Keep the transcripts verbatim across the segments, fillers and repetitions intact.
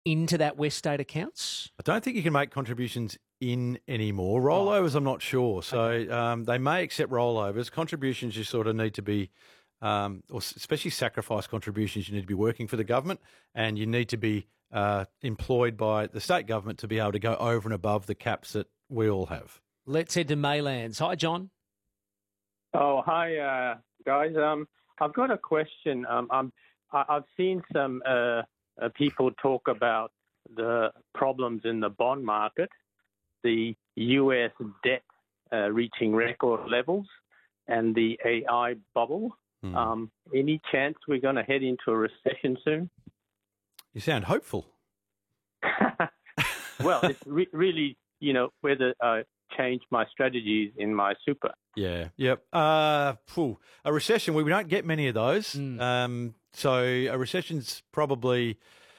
into that West State accounts? I don't think you can make contributions in anymore. Rollovers, I'm not sure. So okay. um, they may accept rollovers. Contributions, you sort of need to be, um, or especially sacrifice contributions, you need to be working for the government and you need to be uh, employed by the state government to be able to go over and above the caps that we all have. Let's head to Maylands. Hi, John. Oh, hi, uh, guys. Um, I've got a question. Um, I'm, I- I've seen some uh, uh, people talk about the problems in the bond market, the U S debt uh, reaching record levels, and the A I bubble. Hmm. Um, any chance we're going to head into a recession soon? You sound hopeful. Well, it's re- really, you know, whether I change my strategies in my super. Yeah, yep. Uh, phew, a recession, we don't get many of those. Mm. Um, so a recession's probably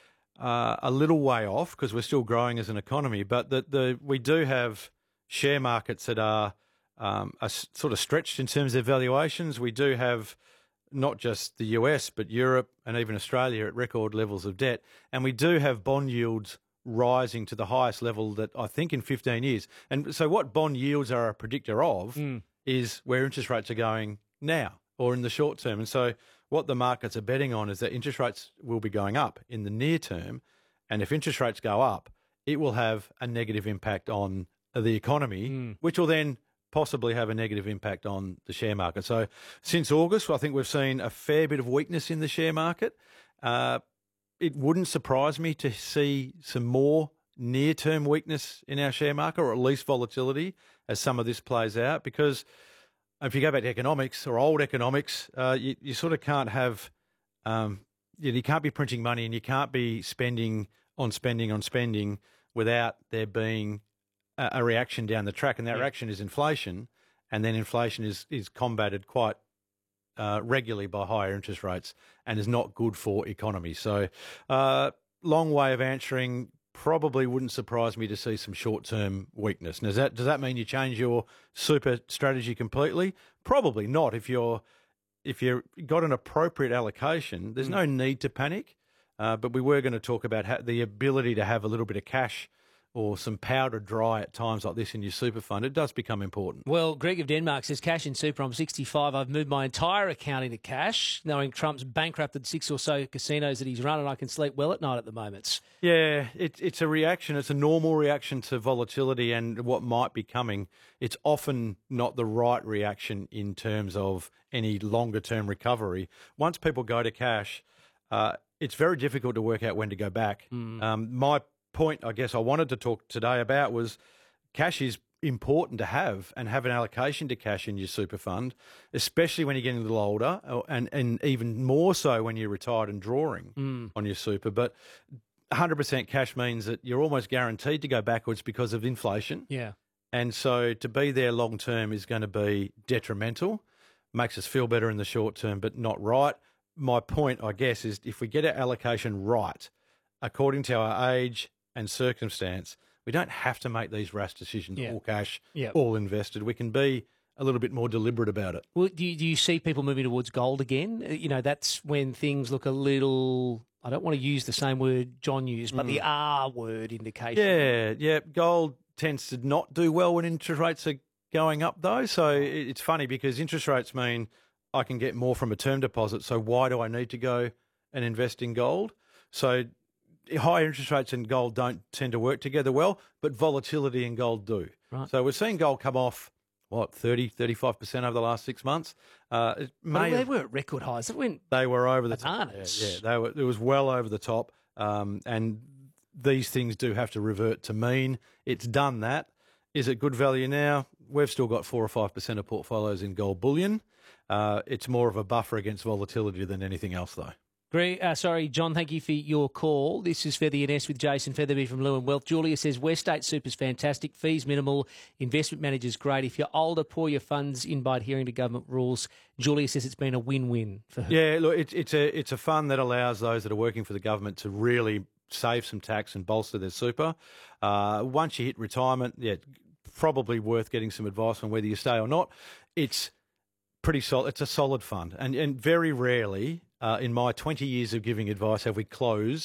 uh, a little way off because we're still growing as an economy. But the, the we do have share markets that are, um, are sort of stretched in terms of valuations. We do have not just the U S, but Europe and even Australia at record levels of debt. And we do have bond yields rising to the highest level that I think in fifteen years. And so what bond yields are a predictor of mm. is where interest rates are going now or in the short term. And so what the markets are betting on is that interest rates will be going up in the near term. And if interest rates go up, it will have a negative impact on the economy, mm. which will then possibly have a negative impact on the share market. So since August, I think we've seen a fair bit of weakness in the share market. Uh, it wouldn't surprise me to see some more near-term weakness in our share market, or at least volatility as some of this plays out, because if you go back to economics or old economics, uh, you, you sort of can't have, um, you, you can't be printing money and you can't be spending on spending on spending without there being a, a reaction down the track, and that yeah. reaction is inflation, and then inflation is, is combated quite uh, regularly by higher interest rates and is not good for economy. So uh, long way of answering. Probably wouldn't surprise me to see some short-term weakness. Now, does that, does that mean you change your super strategy completely? Probably not. If you're if you've got an appropriate allocation, there's mm. no need to panic. Uh, but we were going to talk about ha- the ability to have a little bit of cash or some powder dry at times like this in your super fund. It does become important. Well, Greg of Denmark says, cash in super, I'm sixty-five. I've moved my entire account into cash, knowing Trump's bankrupted six or so casinos that he's run, and I can sleep well at night at the moment. Yeah, it, it's a reaction. It's a normal reaction to volatility and what might be coming. It's often not the right reaction in terms of any longer-term recovery. Once people go to cash, uh, it's very difficult to work out when to go back. Mm. Um, my point, I guess, I wanted to talk today about was cash is important to have, and have an allocation to cash in your super fund, especially when you're getting a little older, and, and even more so when you're retired and drawing mm. on your super. But one hundred percent cash means that you're almost guaranteed to go backwards because of inflation. Yeah. And so to be there long term is going to be detrimental, makes us feel better in the short term, but not right. My point, I guess, is if we get our allocation right, according to our age and circumstance, we don't have to make these rash decisions, yeah. all cash, yeah. all invested. We can be a little bit more deliberate about it. Well, do you, do you see people moving towards gold again? You know, that's when things look a little, I don't want to use the same word John used, but mm. the R word indication. Yeah, yeah. Gold tends to not do well when interest rates are going up, though. So it's funny because interest rates mean I can get more from a term deposit. So why do I need to go and invest in gold? So high interest rates and gold don't tend to work together well, but volatility and gold do. Right. So we're seeing gold come off, what, thirty, thirty-five percent over the last six months. Uh, it may they have, were at record highs. It went they were over the bananas. top. Yeah, yeah, they were, it was well over the top. Um, and these things do have to revert to mean. It's done that. Is it good value now? We've still got four or five percent of portfolios in gold bullion. Uh, it's more of a buffer against volatility than anything else, though. Greg, uh, sorry, John, thank you for your call. This is Feather and S with Jason Featherby from Lewin Wealth. Julia says, West State Super's fantastic, fees minimal, investment manager's great. If you're older, pour your funds in by adhering to government rules. Julia says it's been a win-win for her. Yeah, look, it's, it's, a, it's a fund that allows those that are working for the government to really save some tax and bolster their super. Uh, once you hit retirement, yeah, probably worth getting some advice on whether you stay or not. It's pretty solid. It's a solid fund, and and very rarely uh, in my twenty years of giving advice have we closed a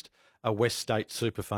a West State super fund.